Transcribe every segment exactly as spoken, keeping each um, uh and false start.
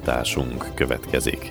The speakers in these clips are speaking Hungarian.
igétállításunk következik.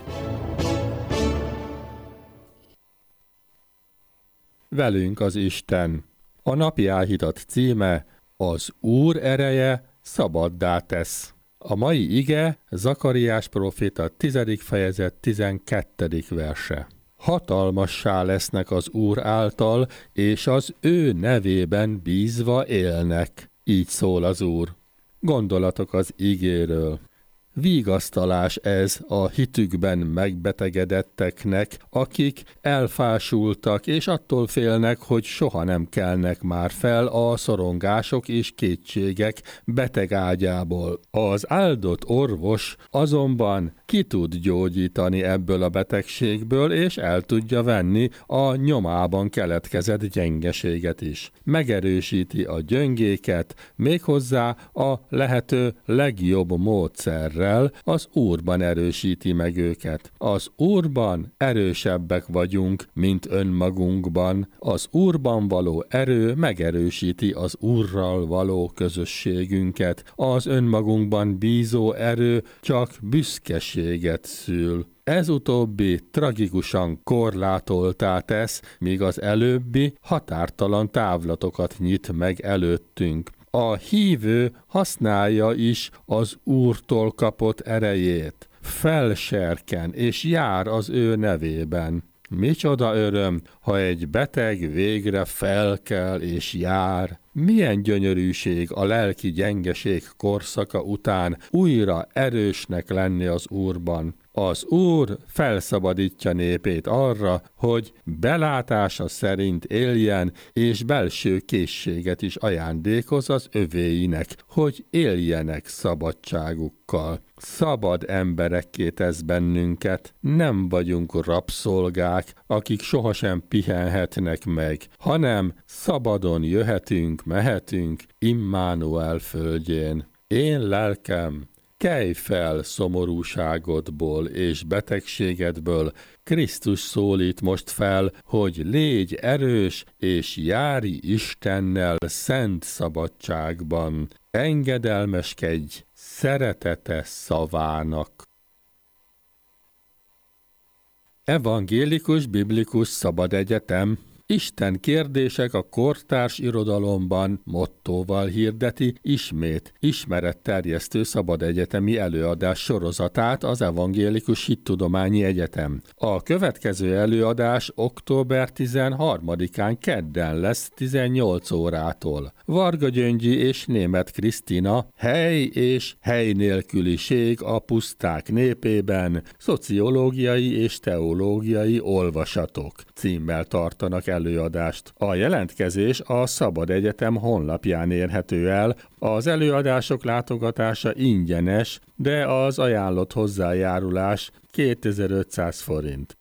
Velünk az Isten. A napi áhítat címe: Az Úr ereje szabaddá tesz. A mai ige Zakariás próféta tizedik fejezet tizenkettedik verse. Hatalmassá lesznek az Úr által, és az ő nevében bízva élnek. Így szól az Úr. Gondolatok az igéről. Vigasztalás ez a hitükben megbetegedetteknek, akik elfásultak, és attól félnek, hogy soha nem kelnek már fel a szorongások és kétségek betegágyából. Az áldott orvos azonban ki tud gyógyítani ebből a betegségből, és el tudja venni a nyomában keletkezett gyengeséget is. Megerősíti a gyöngéket, méghozzá a lehető legjobb módszerrel. Az Úrban erősíti meg őket. Az Úrban erősebbek vagyunk, mint önmagunkban. Az Úrban való erő megerősíti az Úrral való közösségünket. Az önmagunkban bízó erő csak büszkeséget szül. Ez utóbbi tragikusan korlátoltá tesz, míg az előbbi határtalan távlatokat nyit meg előttünk. A hívő használja is az Úrtól kapott erejét, felserken és jár az ő nevében. Micsoda öröm, ha egy beteg végre felkel és jár. Milyen gyönyörűség a lelki gyengeség korszaka után újra erősnek lenni az Úrban. Az Úr felszabadítja népét arra, hogy belátása szerint éljen, és belső készséget is ajándékoz az övéinek, hogy éljenek szabadságukkal. Szabad emberekké tesz bennünket, nem vagyunk rabszolgák, akik sohasem pihenhetnek meg, hanem szabadon jöhetünk, mehetünk Immanuel földjén. Én lelkem, kelj fel szomorúságodból és betegségedből, Krisztus szólít most fel, hogy légy erős és járj Istennel szent szabadságban. Engedelmeskedj szeretete szavának. Evangélikus Biblikus Szabad Egyetem Isten kérdések a kortárs irodalomban mottóval hirdeti ismét ismeretterjesztő szabadegyetemi előadás sorozatát az Evangélikus Hittudományi Egyetem. A következő előadás október tizenharmadikán kedden lesz tizennyolc órától. Varga Gyöngyi és Németh Krisztina Hely és hely nélküliség a puszták népében, szociológiai és teológiai olvasatok címmel tartanak előadást. A jelentkezés a Szabad Egyetem honlapján érhető el. Az előadások látogatása ingyenes, de az ajánlott hozzájárulás kétezer-ötszáz forint.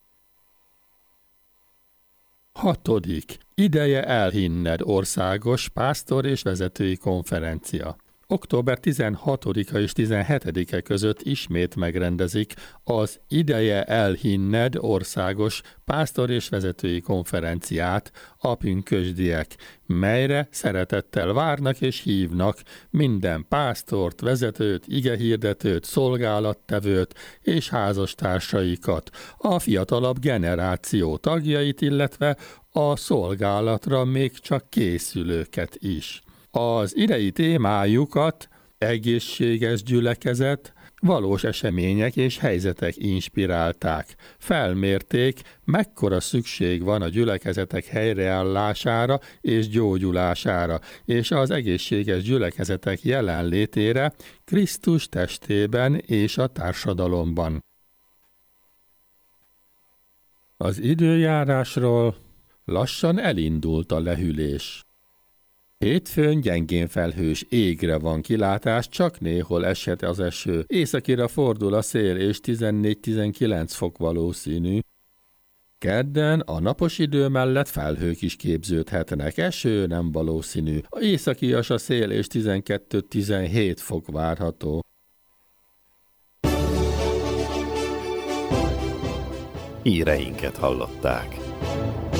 Hatodik. Ideje elhinned országos pásztor és vezetői konferencia. október tizenhatodika és tizenhetedike között ismét megrendezik az Ideje elhinned országos pásztor és vezetői konferenciát a pünkösdiek, melyre szeretettel várnak és hívnak minden pásztort, vezetőt, igehirdetőt, szolgálattevőt és házastársaikat, a fiatalabb generáció tagjait, illetve a szolgálatra még csak készülőket is. Az idei témájukat egészséges gyülekezet, valós események és helyzetek inspirálták. Felmérték, mekkora szükség van a gyülekezetek helyreállására és gyógyulására, és az egészséges gyülekezetek jelenlétére Krisztus testében és a társadalomban. Az időjárásról lassan elindult a lehűlés. Hétfőn gyengén felhős égre van kilátás, csak néhol eshet az eső. Északira fordul a szél, és tizennégy-tizenkilenc fok valószínű. Kedden a napos idő mellett felhők is képződhetnek, eső nem valószínű. A északias a szél, és tizenkettő-tizenhét fok várható. Híreinket hallották.